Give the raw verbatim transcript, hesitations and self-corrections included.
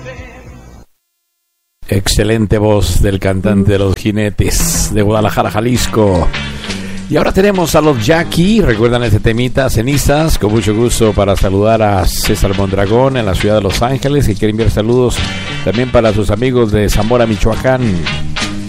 Excelente voz del cantante de Los Jinetes de Guadalajara, Jalisco. Y ahora tenemos a los Jackie. ¿Recuerdan este temita, Cenizas? Con mucho gusto para saludar a César Mondragón en la ciudad de Los Ángeles, que quiere enviar saludos también para sus amigos de Zamora, Michoacán.